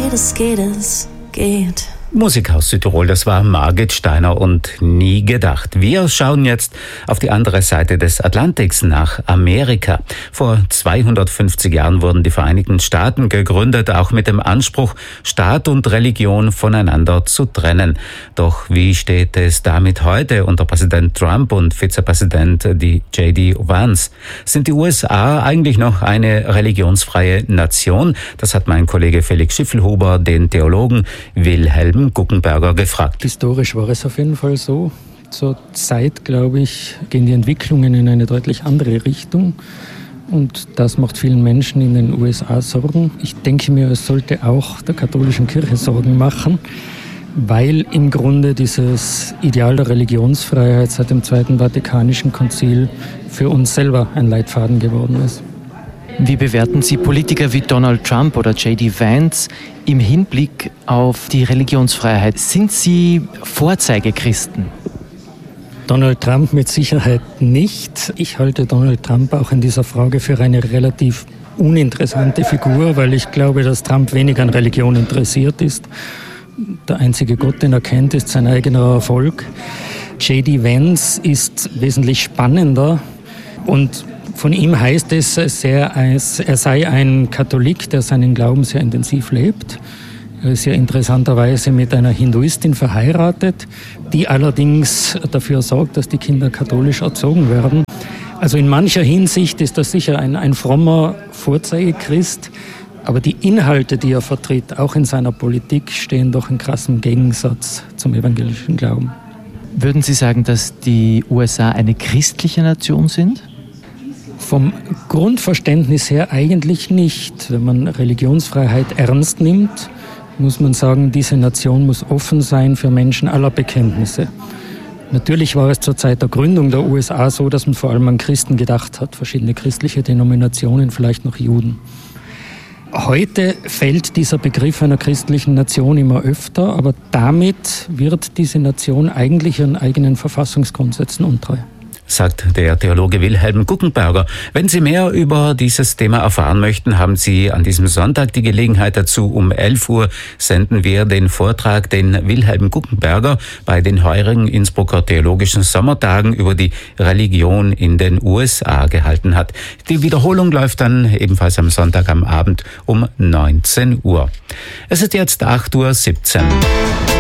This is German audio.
es geht. Musik aus Südtirol, das war Margit Steiner und Nie gedacht. Wir schauen jetzt auf die andere Seite des Atlantiks, nach Amerika. Vor 250 Jahren wurden die Vereinigten Staaten gegründet, auch mit dem Anspruch, Staat und Religion voneinander zu trennen. Doch wie steht es damit heute unter Präsident Trump und Vizepräsident J.D. Vance? Sind die USA eigentlich noch eine religionsfreie Nation? Das hat mein Kollege Felix Schiffelhuber den Theologen Wilhelm Guggenberger gefragt. Historisch war es auf jeden Fall so. Zur Zeit, glaube ich, gehen die Entwicklungen in eine deutlich andere Richtung. Und das macht vielen Menschen in den USA Sorgen. Ich denke mir, es sollte auch der katholischen Kirche Sorgen machen, weil im Grunde dieses Ideal der Religionsfreiheit seit dem Zweiten Vatikanischen Konzil für uns selber ein Leitfaden geworden ist. Wie bewerten Sie Politiker wie Donald Trump oder J.D. Vance im Hinblick auf die Religionsfreiheit? Sind Sie Vorzeigechristen? Donald Trump mit Sicherheit nicht. Ich halte Donald Trump auch in dieser Frage für eine relativ uninteressante Figur, weil ich glaube, dass Trump wenig an Religion interessiert ist. Der einzige Gott, den er kennt, ist sein eigener Erfolg. J.D. Vance ist wesentlich spannender und von ihm heißt es, er sei ein Katholik, der seinen Glauben sehr intensiv lebt. Er ist ja interessanterweise mit einer Hinduistin verheiratet, die allerdings dafür sorgt, dass die Kinder katholisch erzogen werden. Also in mancher Hinsicht ist er sicher ein frommer Vorzeigechrist, aber die Inhalte, die er vertritt, auch in seiner Politik, stehen doch in krassem Gegensatz zum evangelischen Glauben. Würden Sie sagen, dass die USA eine christliche Nation sind? Vom Grundverständnis her eigentlich nicht. Wenn man Religionsfreiheit ernst nimmt, muss man sagen, diese Nation muss offen sein für Menschen aller Bekenntnisse. Natürlich war es zur Zeit der Gründung der USA so, dass man vor allem an Christen gedacht hat, verschiedene christliche Denominationen, vielleicht noch Juden. Heute fällt dieser Begriff einer christlichen Nation immer öfter, aber damit wird diese Nation eigentlich ihren eigenen Verfassungsgrundsätzen untreu, sagt der Theologe Wilhelm Guggenberger. Wenn Sie mehr über dieses Thema erfahren möchten, haben Sie an diesem Sonntag die Gelegenheit dazu. Um 11 Uhr senden wir den Vortrag, den Wilhelm Guggenberger bei den heurigen Innsbrucker Theologischen Sommertagen über die Religion in den USA gehalten hat. Die Wiederholung läuft dann ebenfalls am Sonntag am Abend um 19 Uhr. Es ist jetzt 8:17 Uhr.